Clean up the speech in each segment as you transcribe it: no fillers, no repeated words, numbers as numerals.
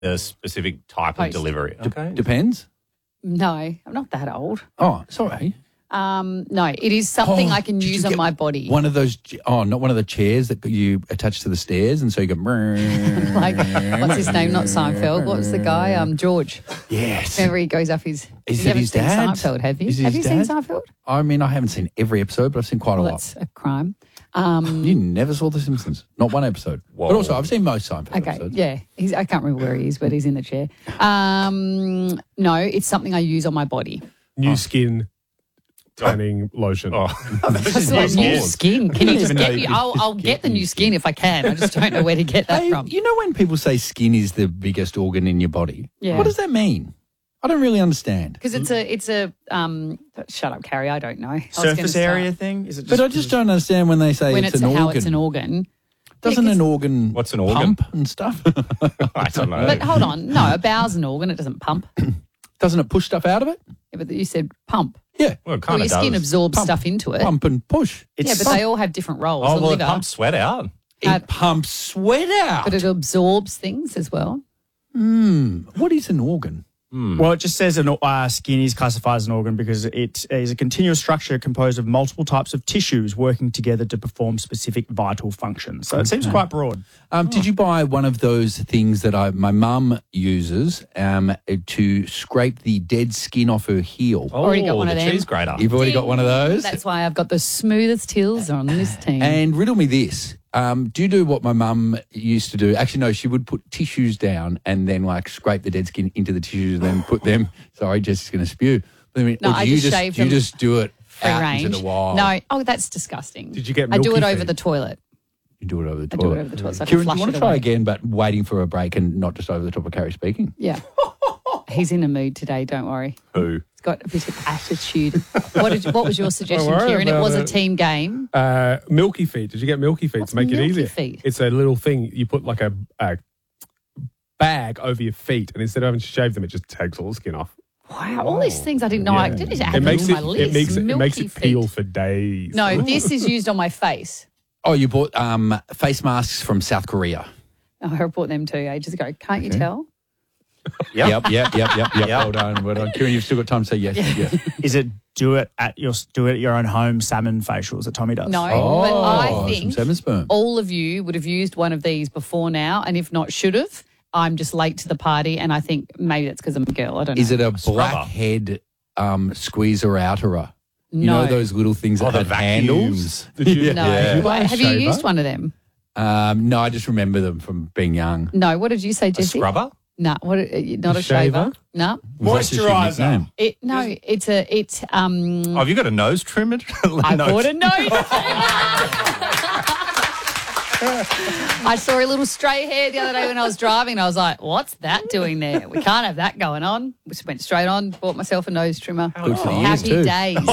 a specific type of Post. delivery. Okay. Depends. No, I'm not that old. Oh, sorry. No, it is something I can Did you use on get my body. One of those, not one of the chairs that you attach to the stairs and so you go, Like, what's his name? Not Seinfeld. What's the guy? George. yes. Whenever he goes up his... Is you it haven't his seen dad? Seinfeld, have you? Is it Have his you seen dad? Seinfeld? I mean, I haven't seen every episode, but I've seen quite a Well, lot. that's a crime. You never saw The Simpsons? Not one episode. Whoa. But also, I've seen most Seinfeld Okay, episodes. yeah. I can't remember where he is, but he's in the chair. No, it's something I use on my body. New skin tanning lotion. Oh. That's like new skin. Can you just even know get you me? could I'll just get get the new new skin if I can. I just don't know where to get that Hey, from. you know when people say skin is the biggest organ in your body? Yeah. What does that mean? I don't really understand. Because it's a shut up, Carrie. I don't know. I was gonna Surface start. area thing? Is it But I just don't understand when they say When it's an how organ. it's an organ. Doesn't Yeah, an organ What's an organ? pump and stuff? I don't know. But hold on, no, a bowel's an organ. It doesn't pump. Doesn't it push stuff out of it? Yeah, but you said pump. Yeah. well, it Well, kind your of skin does. absorbs Pump. stuff into it. Pump and push. Yeah, but they all have different roles. Oh, the well, liver, it pumps sweat out. It pumps sweat out. but it absorbs things as well. What is an organ? Well, it just says skin is classified as an organ because it is a continuous structure composed of multiple types of tissues working together to perform specific vital functions. So it seems quite broad. Did you buy one of those things that my mum uses to scrape the dead skin off her heel? Already got one the of them. cheese grater. You've already got one of those? That's why I've got the smoothest heels on this team. And riddle me this. Do you do what my mum used to do? Actually, no, she would put tissues down and then scrape the dead skin into the tissues and then put them. Sorry, Jess is going to spew. No, I just shave them. You just do it out Arrange. into the wild. No, that's disgusting. Did you get I do it milky over feet? the toilet. You do it over the I toilet. do it over the toilet so I can Kieran, do flush you want it to try away. again, but waiting for a break and not just over the top of Carrie speaking? Yeah. He's in a mood today, don't worry. Who? He's got a bit of attitude. What was your suggestion, Don't worry Kieran? It about was a it. team game. Milky feet. Did you get milky feet What's to make it milky easier? feet? It's a little thing you put like a bag over your feet, and instead of having to shave them, it just takes all the skin off. Wow, all these things I didn't know. I didn't add It them makes to my it. list. It makes Milky it peel feet. for days. No, this is used on my face. Oh, you bought face masks from South Korea. Oh, I bought them too ages ago. Can't you tell? Yep. Well done. Well done. Kieran, you've still got time to say yes. yes. Is it do it at your own home salmon facials that Tommy does? No, but I some think salmon sperm. all of you would have used one of these before now, and if not, should have. I'm just late to the party, and I think maybe that's because I'm a girl. I don't know. Is it a Scrubber. blackhead squeezer outerer? You No. know those little things that the have vacuums. handles? Did you? No. Yeah. Why- have you Shaver? used one of them? No, I just remember them from being young. No. What did you say, A Jesse? scrubber? No. Not a shaver. shaver? No. Was that just your nickname? It's Oh, have you got a nose trimmer? I bought a nose. I saw a little stray hair the other day when I was driving, and I was like, "What's that doing there? We can't have that going on." We just went straight on, bought myself a nose trimmer. Good for the ears Happy too.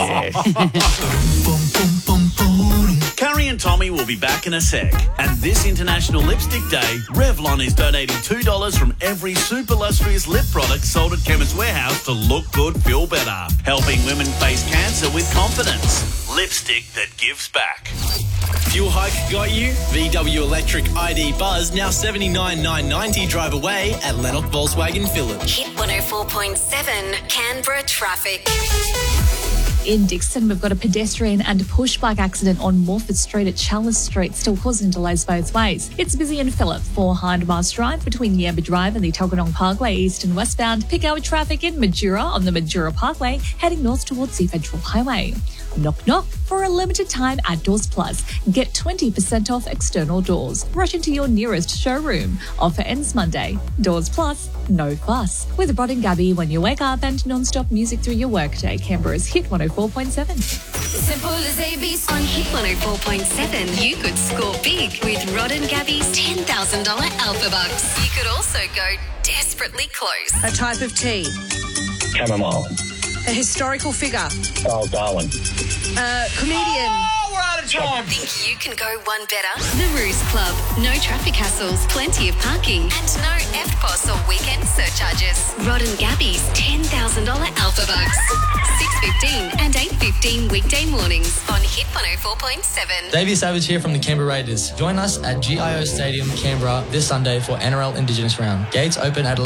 days. Carrie and Tommy will be back in a sec. And this International Lipstick Day, Revlon is donating $2 from every super lustrous lip product sold at Chemist Warehouse to look good, feel better. Helping women face cancer with confidence. Lipstick that gives back. Fuel hike got you? VW Electric ID Buzz now $79,990 drive away at Lennox Volkswagen Village. Hit 104.7 Canberra traffic. In Dixon, we've got a pedestrian and push bike accident on Morford Street at Challis Street, still causing delays both ways. It's busy in Phillip for Hindmarsh Drive between Yamba Drive and the Tuggeranong Parkway, east and westbound. Pick hour traffic in Majura on the Majura Parkway, heading north towards the Federal Highway. Knock knock. For a limited time at Doors Plus, get 20% off external doors. Rush into your nearest showroom. Offer ends Monday. Doors Plus, no fuss. With Rod and Gabby when you wake up and non-stop music through your workday. Canberra's Hit 104.7. Simple as ABC. On Hit 104.7, you could score big with Rod and Gabby's $10,000 Alpha Bucks. You could also go desperately close. A type of tea. Chamomile. A historical figure. Charles Darwin. Comedian. Think you can go one better? The Ruse Club. No traffic hassles, plenty of parking, and no FPOS or weekend surcharges. Rod and Gabby's $10,000 Alpha Bucks. 6:15 and 8:15 weekday mornings on Hit 104.7. Davey Savage here from the Canberra Raiders. Join us at GIO Stadium, Canberra this Sunday for NRL Indigenous Round. Gates open at